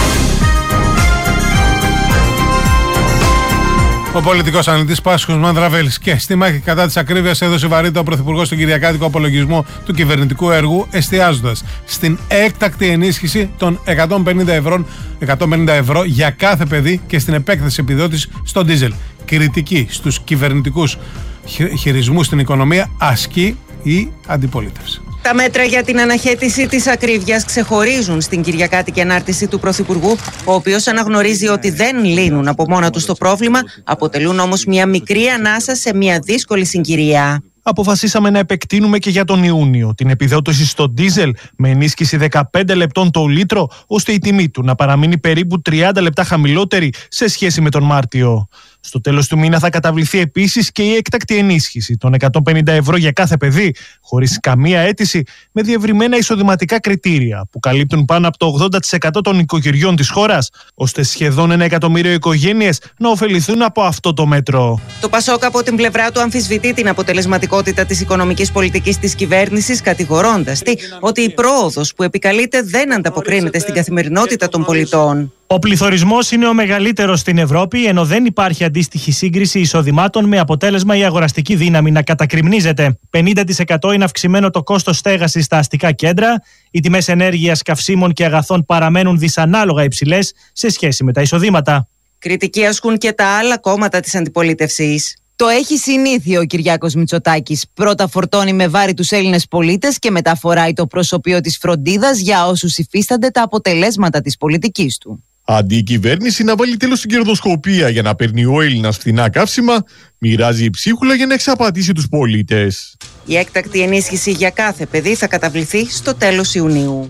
Ο πολιτικός αναλυτής Πάσχος Μανδραβέλης. Και στη μάχη κατά της ακρίβειας έδωσε βαρύτητα ο Πρωθυπουργός στον κυριακάτικο απολογισμό του κυβερνητικού έργου, εστιάζοντας στην έκτακτη ενίσχυση των εκατόν πενήντα ευρώ για κάθε παιδί και στην επέκταση επιδότησης στο ντίζελ. Κριτική στους κυβερνητικούς χειρισμούς στην οικονομία ασκεί η αντιπολίτευση. Τα μέτρα για την αναχέτηση της ακρίβειας ξεχωρίζουν στην κυριακάτικη ανάρτηση του Πρωθυπουργού, ο οποίος αναγνωρίζει ότι δεν λύνουν από μόνα τους το πρόβλημα, αποτελούν όμως μια μικρή ανάσα σε μια δύσκολη συγκυρία. Αποφασίσαμε να επεκτείνουμε και για τον Ιούνιο την επιδότηση στο ντίζελ με ενίσχυση δεκαπέντε λεπτών το λίτρο, ώστε η τιμή του να παραμείνει περίπου τριάντα λεπτά χαμηλότερη σε σχέση με τον Μάρτιο. Στο τέλος του μήνα θα καταβληθεί επίσης και η έκτακτη ενίσχυση των εκατόν πενήντα ευρώ για κάθε παιδί, χωρίς καμία αίτηση, με διευρυμένα εισοδηματικά κριτήρια που καλύπτουν πάνω από το ογδόντα τοις εκατό των οικογενειών της χώρας, ώστε σχεδόν ένα εκατομμύριο οικογένειες να ωφεληθούν από αυτό το μέτρο. Το Πασόκ από την πλευρά του αμφισβητεί την αποτελεσματικότητα της οικονομικής πολιτικής της κυβέρνησης, κατηγορώντας τη ότι η πρόοδος που επικαλείται δεν ανταποκρίνεται στην καθημερινότητα των πολιτών. Ο πληθωρισμός είναι ο μεγαλύτερος στην Ευρώπη, ενώ δεν υπάρχει αντίστοιχη σύγκριση εισοδημάτων, με αποτέλεσμα η αγοραστική δύναμη να κατακριμνίζεται. πενήντα τοις εκατό είναι αυξημένο το κόστος στέγασης στα αστικά κέντρα, οι τιμές ενέργειας, καυσίμων και αγαθών παραμένουν δυσανάλογα υψηλές σε σχέση με τα εισοδήματα. Κριτική ασκούν και τα άλλα κόμματα της αντιπολίτευσης. Το έχει συνήθειο ο Κυριάκος Μητσοτάκης. Πρώτα φορτώνει με βάρη τους Έλληνες πολίτες και μετά φοράει το προσωπείο της φροντίδας για όσους υφίστανται τα αποτελέσματα της πολιτικής του. Αντί η κυβέρνηση να βάλει τέλος στην κερδοσκοπία για να παίρνει ο Έλληνας φθηνά καύσιμα, μοιράζει ψίχουλα για να εξαπατήσει τους πολίτες. Η έκτακτη ενίσχυση για κάθε παιδί θα καταβληθεί στο τέλος Ιουνίου.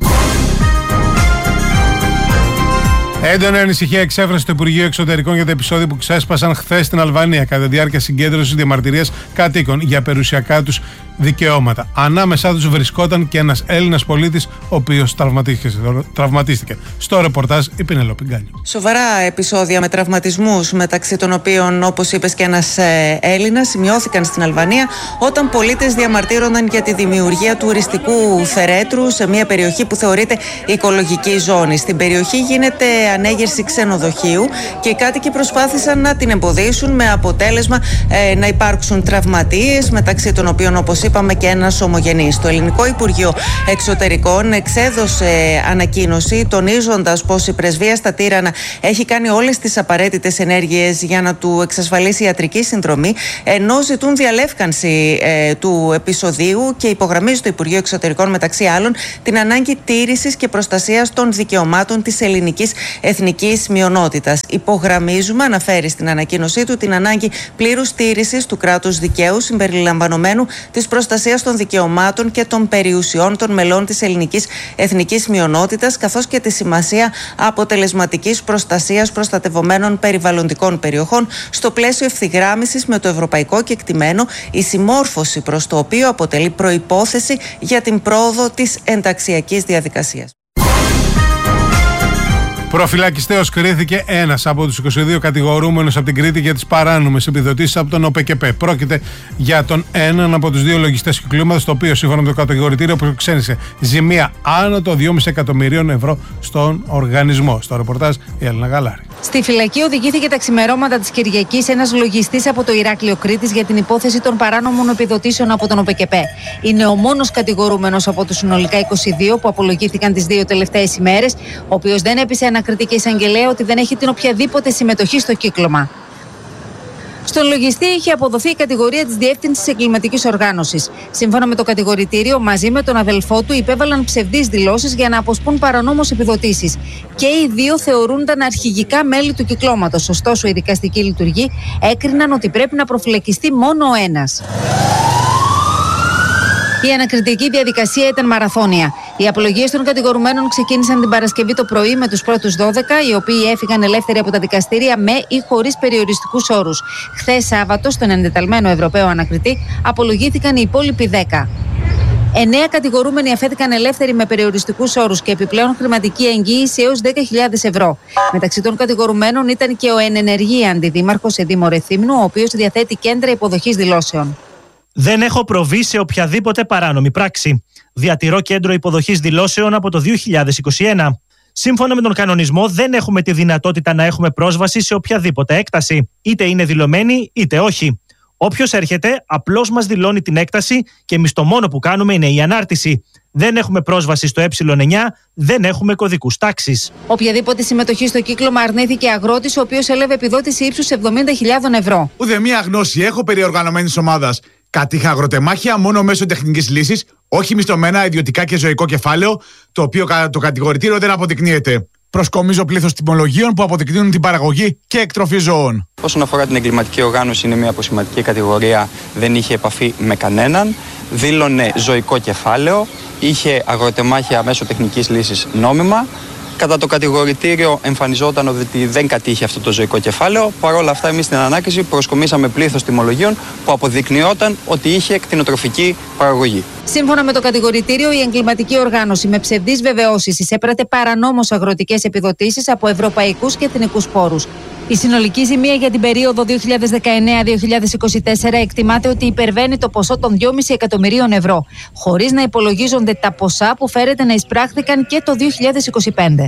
Έντονη ανησυχία εξέφρασε το Υπουργείο Εξωτερικών για τα επεισόδια που ξέσπασαν χθες στην Αλβανία κατά τη διάρκεια συγκέντρωσης διαμαρτυρίας κατοίκων για περιουσιακά τους δικαιώματα. Ανάμεσά τους βρισκόταν και ένας Έλληνας πολίτης, ο οποίος τραυματίστηκε. Στο ρεπορτάζ η Πινελόπη Γκάλιο. Σοβαρά επεισόδια με τραυματισμούς, μεταξύ των οποίων, όπως είπες, και ένας Έλληνας, σημειώθηκαν στην Αλβανία όταν πολίτες διαμαρτύρονταν για τη δημιουργία τουριστικού φερέτρου σε μια περιοχή που θεωρείται οικολογική ζώνη. Στην περιοχή γίνεται ανέγερση ξενοδοχείου και οι κάτοικοι προσπάθησαν να την εμποδίσουν, με αποτέλεσμα ε, να υπάρξουν τραυματίες, μεταξύ των οποίων, όπως είπαμε, και ένας ομογενής. Το Ελληνικό Υπουργείο Εξωτερικών εξέδωσε ανακοίνωση τονίζοντας πως η πρεσβεία στα Τύρανα έχει κάνει όλες τις απαραίτητες ενέργειες για να του εξασφαλίσει ιατρική συνδρομή, ενώ ζητούν διαλεύκανση ε, του επεισοδίου και υπογραμμίζει το Υπουργείο Εξωτερικών, μεταξύ άλλων, την ανάγκη τήρησης και προστασίας των δικαιωμάτων της ελληνικής εθνικής μειονότητας. Υπογραμμίζουμε, αναφέρει στην ανακοίνωσή του, την ανάγκη πλήρους τήρησης του κράτους δικαίου, συμπεριλαμβανομένου της προστασίας των δικαιωμάτων και των περιουσιών των μελών της ελληνικής εθνικής μειονότητας, καθώς και τη σημασία αποτελεσματικής προστασίας προστατευομένων περιβαλλοντικών περιοχών στο πλαίσιο ευθυγράμμισης με το ευρωπαϊκό κεκτημένο, η συμμόρφωση προς το οποίο αποτελεί προϋπόθεση για την πρόοδο της ενταξιακής διαδικασίας. Προφυλακιστέως κρίθηκε ένας από τους είκοσι δύο κατηγορούμενους από την Κρήτη για τις παράνομες επιδοτήσεις από τον ΟΠΕΚΕΠΕ. Πρόκειται για τον έναν από τους δύο λογιστές κυκλώματος, το οποίο σύμφωνα με το κατηγορητήριο προξένησε ζημία άνω των δυόμισι εκατομμυρίων ευρώ στον οργανισμό. Στο ρεπορτάζ η Έλληνα Γαλάρη. Στη φυλακή οδηγήθηκε τα ξημερώματα της Κυριακής ένας λογιστής από το Ηράκλειο Κρήτης για την υπόθεση των παράνομων επιδοτήσεων από τον ΟΠΕΚΕΠΕ. Είναι ο μόνος κατηγορούμενος από τους συνολικά είκοσι δύο που απολογήθηκαν τις δύο τελευταίες ημέρες, ο οποίος δεν έπεισε ανακριτική εισαγγελέα ότι δεν έχει την οποιαδήποτε συμμετοχή στο κύκλωμα. Στον λογιστή είχε αποδοθεί η κατηγορία της διεύθυνσης εγκληματικής οργάνωσης. Σύμφωνα με το κατηγορητήριο, μαζί με τον αδελφό του υπέβαλαν ψευδείς δηλώσεις για να αποσπούν παρανόμως επιδοτήσεις. Και οι δύο θεωρούνταν αρχηγικά μέλη του κυκλώματος. Ωστόσο, οι δικαστικοί λειτουργοί έκριναν ότι πρέπει να προφυλακιστεί μόνο ο ένας. Η ανακριτική διαδικασία ήταν μαραθώνια. Οι απολογίες των κατηγορουμένων ξεκίνησαν την Παρασκευή το πρωί με τους πρώτους δώδεκα, οι οποίοι έφυγαν ελεύθεροι από τα δικαστήρια με ή χωρίς περιοριστικούς όρους. Χθες Σάββατο, στον εντεταλμένο Ευρωπαίο ανακριτή, απολογήθηκαν οι υπόλοιποι δέκα. Εννέα κατηγορούμενοι αφέθηκαν ελεύθεροι με περιοριστικούς όρους και επιπλέον χρηματική εγγύηση έως δέκα χιλιάδες ευρώ. Μεταξύ των κατηγορουμένων ήταν και ο εν ενεργεία αντιδήμαρχος σε Δήμο Ρεθύμνου, ο οποίος διαθέτει κέντρα υποδοχής δηλώσεων. Δεν έχω προβεί σε οποιαδήποτε παράνομη πράξη. Διατηρώ κέντρο υποδοχής δηλώσεων από το δύο χιλιάδες είκοσι ένα. Σύμφωνα με τον κανονισμό, δεν έχουμε τη δυνατότητα να έχουμε πρόσβαση σε οποιαδήποτε έκταση. Είτε είναι δηλωμένη, είτε όχι. Όποιος έρχεται, απλώς μας δηλώνει την έκταση και εμείς το μόνο που κάνουμε είναι η ανάρτηση. Δεν έχουμε πρόσβαση στο ε εννιά, δεν έχουμε κωδικούς τάξης. Οποιαδήποτε συμμετοχή στο κύκλωμα αρνήθηκε αγρότης, ο οποίος έλαβε επιδότηση ύψους εβδομήντα χιλιάδες ευρώ. Ούτε μία γνώση έχω περί οργανωμένης ομάδας. Κατήχα αγροτεμάχια μόνο μέσω τεχνικής λύσης, όχι μισθωμένα, ιδιωτικά και ζωικό κεφάλαιο, το οποίο κατά το κατηγορητήριο δεν αποδεικνύεται. Προσκομίζω πλήθος τιμολογίων που αποδεικνύουν την παραγωγή και εκτροφή ζώων. Όσον αφορά την εγκληματική οργάνωση, είναι μια αποσημαντική κατηγορία, δεν είχε επαφή με κανέναν, δήλωνε ζωικό κεφάλαιο, είχε αγροτεμάχια μέσω τεχνικής λύσης νόμιμα. Κατά το κατηγορητήριο εμφανιζόταν ότι δεν κατήχε αυτό το ζωικό κεφάλαιο. Παρ' όλα αυτά, εμείς στην ανάκριση προσκομίσαμε πλήθος τιμολογίων που αποδεικνυόταν ότι είχε κτηνοτροφική παραγωγή. Σύμφωνα με το κατηγορητήριο, η εγκληματική οργάνωση με ψευδείς βεβαιώσεις εισέπρατε παρανόμως αγροτικές επιδοτήσεις από ευρωπαϊκούς και εθνικούς πόρους. Η συνολική ζημία για την περίοδο δύο χιλιάδες δεκαεννέα με δύο χιλιάδες είκοσι τέσσερα εκτιμάται ότι υπερβαίνει το ποσό των δυόμισι εκατομμυρίων ευρώ, χωρίς να υπολογίζονται τα ποσά που φέρεται να εισπράχθηκαν και το δύο χιλιάδες είκοσι πέντε.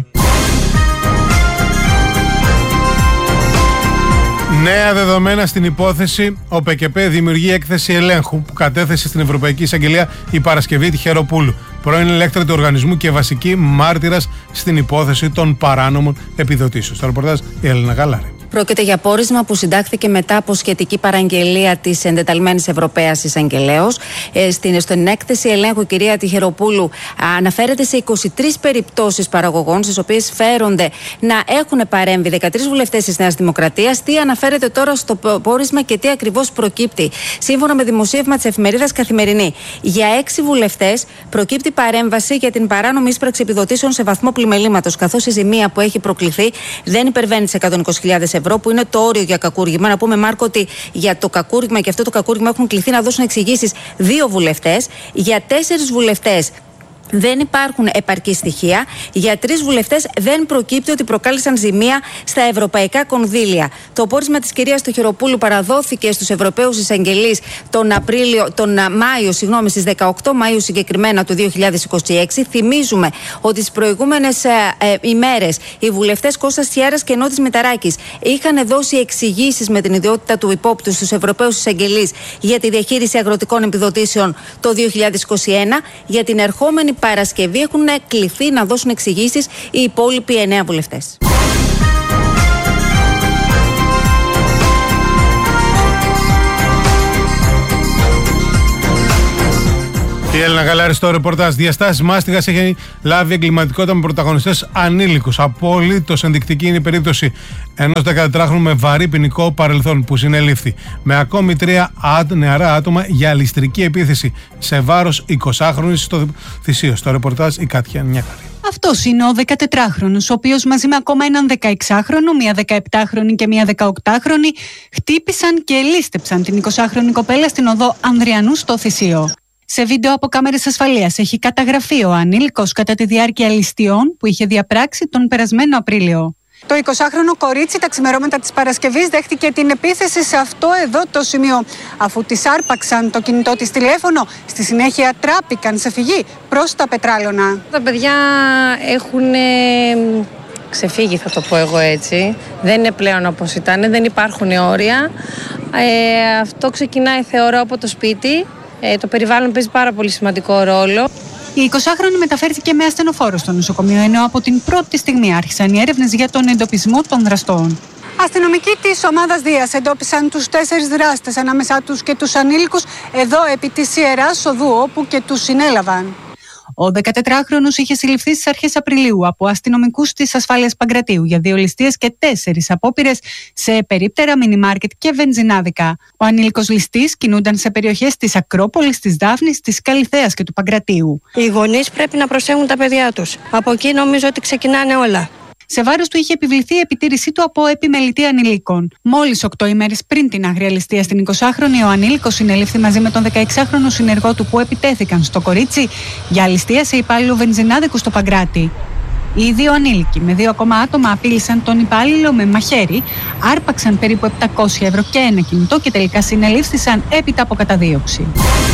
Νέα δεδομένα στην υπόθεση. Ο ΠΚΠ δημιουργεί έκθεση ελέγχου που κατέθεσε στην Ευρωπαϊκή Εισαγγελία η Παρασκευή Τιχεροπούλου, πρώην ελέκτρια του οργανισμού και βασική μάρτυρας στην υπόθεση των παράνομων επιδοτήσεων. Στο ρεπορτάζ η Έλληνα Γαλάρη. Πρόκειται για πόρισμα που συντάχθηκε μετά από σχετική παραγγελία της εντεταλμένης Ευρωπαίας Εισαγγελέως. Ε, στην, στην έκθεση ελέγχου, η κυρία Τυχεροπούλου αναφέρεται σε είκοσι τρεις περιπτώσεις παραγωγών, στις οποίες φέρονται να έχουν παρέμβει δεκατρείς βουλευτές της Νέας Δημοκρατίας. Τι αναφέρεται τώρα στο πόρισμα και τι ακριβώς προκύπτει? Σύμφωνα με δημοσίευμα της εφημερίδας Καθημερινή, για έξι βουλευτές προκύπτει παρέμβαση για την παράνομη ίσπραξη επιδοτήσεων σε βαθμό πλημελήματος, καθώς η ζημία που έχει προκληθεί δεν υπερβαίνει τις εκατόν είκοσι χιλιάδες ευρώ, που είναι το όριο για κακούργημα. Να πούμε, Μάρκο, ότι για το κακούργημα και αυτό το κακούργημα έχουν κληθεί να δώσουν εξηγήσεις δύο βουλευτές. Για τέσσερις βουλευτές δεν υπάρχουν επαρκή στοιχεία. Για τρεις βουλευτές δεν προκύπτει ότι προκάλεσαν ζημία στα ευρωπαϊκά κονδύλια. Το πόρισμα της κυρίας Τοχεροπούλου παραδόθηκε στους Ευρωπαίους εισαγγελείς τον, Απρίλιο, τον Μάιο, συγγνώμη, στις δεκαοκτώ Μαΐου συγκεκριμένα του δύο χιλιάδες είκοσι έξι. Θυμίζουμε ότι τις προηγούμενες ε, ε, ημέρες οι βουλευτές Κώστας Τσιάρας και Νότης Μηταράκης είχαν δώσει εξηγήσεις με την ιδιότητα του υπόπτου στους Ευρωπαίους εισαγγελείς για τη διαχείριση αγροτικών επιδοτήσεων το δύο χιλιάδες είκοσι ένα. Για την ερχόμενη Παρασκευή έχουν κληθεί να δώσουν εξηγήσεις οι υπόλοιποι εννέα βουλευτές. Η Έλληνα Γαλάρη στο ρεπορτάζ. Διαστάσεις μάστιγας έχει λάβει εγκληματικότητα με πρωταγωνιστές ανήλικους. Απολύτως ενδεικτική είναι η περίπτωση ενός δεκατετράχρονου με βαρύ ποινικό παρελθόν που συνελήφθη με ακόμη τρία νεαρά άτομα για ληστρική επίθεση σε βάρος εικοσάχρονης στο Θησίο. Στο ρεπορτάζ η Κάτια Νιάκαρη. Αυτός είναι ο δεκατετράχρονος, ο οποίος μαζί με ακόμα έναν δεκαεξάχρονο, μία δεκαεπτάχρονη και μία δεκαοκτάχρονη χτύπησαν και λήστεψαν την εικοσάχρονη κοπέλα στην οδό Ανδριανού στο Θησίο. Σε βίντεο από κάμερες ασφαλείας έχει καταγραφεί ο ανήλικος κατά τη διάρκεια ληστειών που είχε διαπράξει τον περασμένο Απρίλιο. Το εικοσάχρονο κορίτσι τα ξημερώματα της Παρασκευής δέχτηκε την επίθεση σε αυτό εδώ το σημείο. Αφού της άρπαξαν το κινητό της τηλέφωνο, στη συνέχεια τράπηκαν σε φυγή προς τα πετράλωνα. Τα παιδιά έχουν ξεφύγει, θα το πω εγώ έτσι. Δεν είναι πλέον όπως ήταν, δεν υπάρχουν όρια. Ε, αυτό ξεκινάει, θεωρώ, από το σπίτι. Ε, το περιβάλλον παίζει πάρα πολύ σημαντικό ρόλο. Η εικοσάχρονη μεταφέρθηκε με ασθενοφόρο στο νοσοκομείο, ενώ από την πρώτη στιγμή άρχισαν οι έρευνες για τον εντοπισμό των δραστών. Αστυνομικοί της ομάδας Δίας εντόπισαν τους τέσσερις δράστες, ανάμεσά τους και τους ανήλικους, εδώ επί της Ιεράς Οδού, όπου και τους συνέλαβαν. Ο δεκατετράχρονος είχε συλληφθεί στις αρχές Απριλίου από αστυνομικούς της ασφάλειας Παγκρατίου για δύο ληστείες και τέσσερις απόπειρες σε περίπτερα, μινιμάρκετ και βενζινάδικα. Ο ανήλικος ληστής κινούνταν σε περιοχές της Ακρόπολης, της Δάφνης, της Καλιθέας και του Παγκρατίου. Οι γονείς πρέπει να προσέχουν τα παιδιά τους. Από εκεί νομίζω ότι ξεκινάνε όλα. Σε βάρος του είχε επιβληθεί η επιτήρησή του από επιμελητή ανηλίκων. Μόλις οκτώ ημέρες πριν την άγρια ληστεία στην εικοσάχρονη, ο ανήλικος συνελήφθη μαζί με τον δεκαεξάχρονο συνεργό του που επιτέθηκαν στο κορίτσι για ληστεία σε υπάλληλο βενζινάδικου στο Παγκράτη. Οι δύο ανήλικοι με δύο ακόμα άτομα απείλησαν τον υπάλληλο με μαχαίρι, άρπαξαν περίπου επτακόσια ευρώ και ένα κινητό και τελικά συνελήφθησαν έπειτα από καταδίωξη.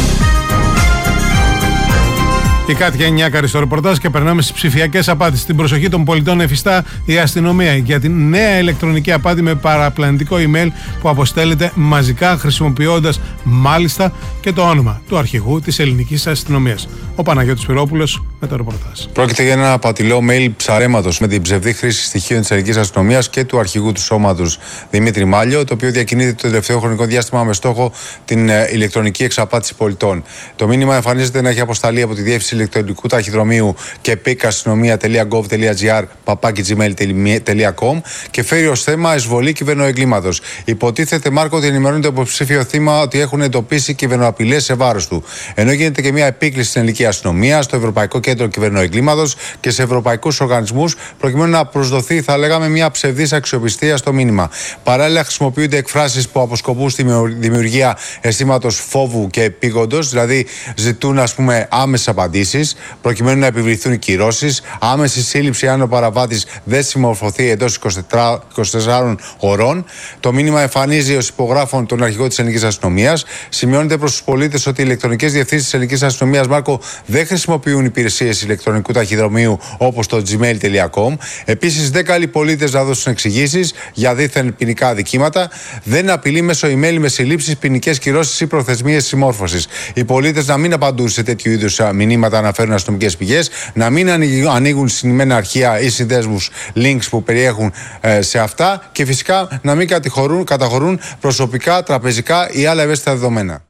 Η Κάτια Νιάκαρη στο ρεπορτάζ και περνάμε στις ψηφιακές απάτες. Στην προσοχή των πολιτών εφιστά η αστυνομία για την νέα ηλεκτρονική απάτη με παραπλανητικό email που αποστέλλεται μαζικά, χρησιμοποιώντας μάλιστα και το όνομα του αρχηγού της ελληνικής αστυνομίας. Ο Παναγιώτης Πυρόπουλος με το ρεπορτάζ. Πρόκειται για ένα απατηλό mail ψαρέματος με την ψευδή χρήση στοιχείων της ελληνικής αστυνομίας και του αρχηγού του σώματος Δημήτρη Μάλιο, το οποίο διακινείται το τελευταίο χρονικό διάστημα με στόχο την ηλεκτρονική εξαπάτηση πολιτών. Το μήνυμα εμφανίζεται να έχει αποσταλεί από τη διεύθυνση ηλεκτρονικού ταχυδρομείου και πικ αστυνομία τελεία γκοβ τελεία τζι άρ παπάκι τζι μέιλ τελεία κομ και φέρει ως θέμα εισβολή κυβερνοεγκλήματος. Υποτίθεται, Μάρκο, ότι ενημερώνει το υποψήφιο θύμα ότι έχουν εντοπίσει κυβερνοαπειλές σε βάρος του. Ενώ γίνεται και μια επίκληση στην ελληνική αστυνομία, στο Ευρωπαϊκό Κέντρο Κυβερνοεγκλήματος και σε ευρωπαϊκούς οργανισμούς, προκειμένου να προσδοθεί, θα λέγαμε, μια ψευδής αξιοπιστία στο μήνυμα. Παράλληλα, χρησιμοποιούνται εκφράσεις που αποσκοπούν στη δημιουργία αισθήματος φόβου και επίγοντος, δηλαδή ζητούν, ας πούμε, άμεσες απαντήσεις, προκειμένου να επιβληθούν κυρώσεις, άμεση σύλληψη αν ο παραβάτης δεν συμμορφωθεί εντός είκοσι τεσσάρων ωρών. Το μήνυμα εμφανίζει ως υπογράφων τον αρχηγό της ελληνικής αστυνομίας. Σημειώνεται προς τους πολίτες ότι οι ηλεκτρονικές διευθύνσεις της ελληνικής αστυνομίας, Μάρκο, δεν χρησιμοποιούν υπηρεσίες ηλεκτρονικού ταχυδρομείου όπως το τζι μέιλ τελεία κομ. Επίσης, δεν καλεί πολίτες να δώσουν εξηγήσεις για δίθεν ποινικά αδικήματα. Δεν απειλεί μέσω email με συλλήψεις, ποινικές κυρώσεις ή προθεσμίες συμμόρφωσης. Οι πολίτες να μην απαντούν σε τέτοιου είδους μηνύματα μηνύματα αναφέρουν αστυνομικές πηγές, να μην ανοίγουν συνημμένα αρχεία ή συνδέσμους links που περιέχουν ε, σε αυτά και φυσικά να μην καταχωρούν, καταχωρούν προσωπικά, τραπεζικά ή άλλα ευαίσθητα δεδομένα.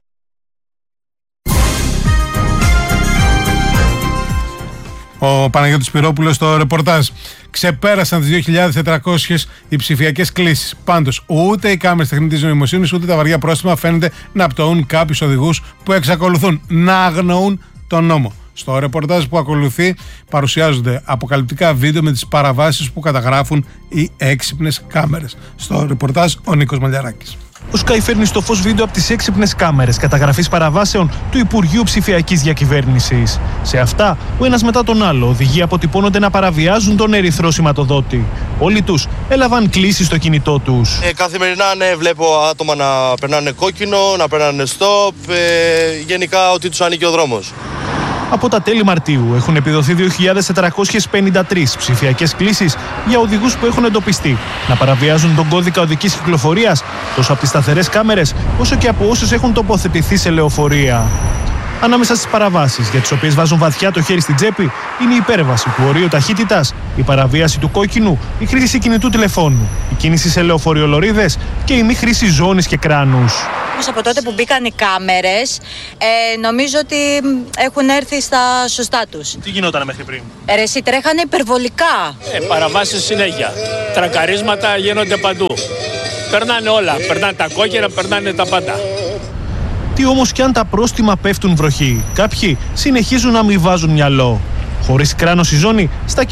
Ο Παναγιώτης Πυρόπουλος στο ρεπορτάζ. Ξεπέρασαν τις δύο χιλιάδες τετρακόσιες οι ψηφιακές κλήσεις. Πάντως, ούτε οι κάμερες τεχνητής νοημοσύνης ούτε τα βαριά πρόστιμα φαίνεται να πτωούν κάποιους οδηγούς που εξακολουθούν να αγνοούν τον νόμο. Στο ρεπορτάζ που ακολουθεί παρουσιάζονται αποκαλυπτικά βίντεο με τις παραβάσεις που καταγράφουν οι έξυπνες κάμερες. Στο ρεπορτάζ ο Νίκος Μαλιαράκης. Ο Sky φέρνει στο φως βίντεο από τις έξυπνες κάμερες καταγραφής παραβάσεων του Υπουργείου Ψηφιακής Διακυβέρνησης. Σε αυτά, ο ένας μετά τον άλλο, οδηγοί αποτυπώνονται να παραβιάζουν τον ερυθρό σηματοδότη. Όλοι τους έλαβαν κλήσεις στο κινητό τους. Ε, καθημερινά ναι, βλέπω άτομα να περνάνε κόκκινο, να περνάνε stop, ε, γενικά ότι τους ανήκει ο δρόμος. Από τα τέλη Μαρτίου έχουν επιδοθεί δύο χιλιάδες τετρακόσιες πενήντα τρεις ψηφιακές κλήσεις για οδηγούς που έχουν εντοπιστεί να παραβιάζουν τον κώδικα οδικής κυκλοφορίας τόσο από τις σταθερές κάμερες όσο και από όσους έχουν τοποθετηθεί σε λεωφορεία. Ανάμεσα στις παραβάσεις για τις οποίες βάζουν βαθιά το χέρι στην τσέπη είναι η υπέρβαση του ορίου ταχύτητας, η παραβίαση του κόκκινου, η χρήση κινητού τηλεφώνου, η κίνηση σε λεωφορειολωρίδες και η μη χρήση ζώνης και κράνους. Από τότε που μπήκαν οι κάμερες, ε, νομίζω ότι έχουν έρθει στα σωστά τους. Τι γινόταν μέχρι πριν? Ε, ρε, εσύ τρέχανε υπερβολικά. Ε, παραβάσεις συνέχεια. Τρακαρίσματα γίνονται παντού. Περνάνε όλα. Περνάνε τα κόκκινα, περνάνε τα πάντα. Τι όμως κι αν τα πρόστιμα πέφτουν βροχή, κάποιοι συνεχίζουν να μην βάζουν μυαλό. Χωρίς κράνος η ζώνη, στα